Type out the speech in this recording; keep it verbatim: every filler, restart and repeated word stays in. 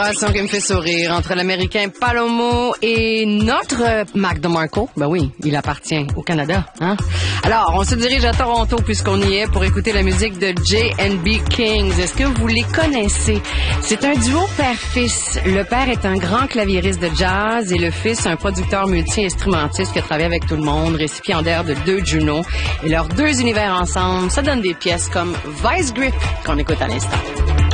Relation qui me fait sourire entre l'Américain Palomo et notre Mac DeMarco. Ben oui, il appartient au Canada, hein? Alors, on se dirige à Toronto puisqu'on y est pour écouter la musique de J and B Kings. Est-ce que vous les connaissez? C'est un duo père-fils. Le père est un grand claviériste de jazz et le fils un producteur multi-instrumentiste qui a travaillé avec tout le monde, récipiendaire de deux Juno. Et leurs deux univers ensemble, ça donne des pièces comme Vice Grip qu'on écoute à l'instant.